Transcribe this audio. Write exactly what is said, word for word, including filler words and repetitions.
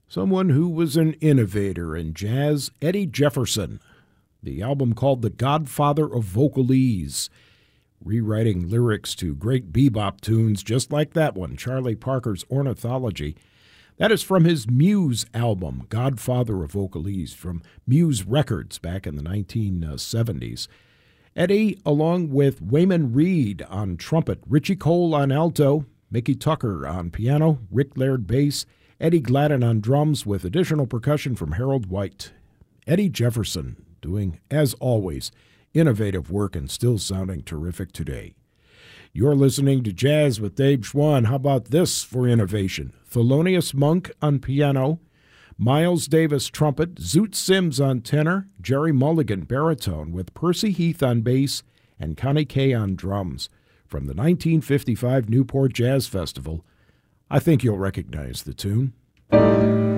Someone who was an innovator in jazz, Eddie Jefferson. The album called The Godfather of Vocalese, rewriting lyrics to great bebop tunes just like that one, Charlie Parker's Ornithology. That is from his Muse album, Godfather of Vocalese, from Muse Records back in the nineteen seventies. Eddie, along with Wayman Reed on trumpet, Richie Cole on alto, Mickey Tucker on piano, Rick Laird bass, Eddie Gladden on drums with additional percussion from Harold White. Eddie Jefferson doing, as always, innovative work and still sounding terrific today. You're listening to Jazz with Dave Schwann. How about this for innovation? Thelonious Monk on piano, Miles Davis trumpet, Zoot Sims on tenor, Jerry Mulligan baritone with Percy Heath on bass and Connie Kay on drums. From the nineteen fifty-five Newport Jazz Festival, I think you'll recognize the tune.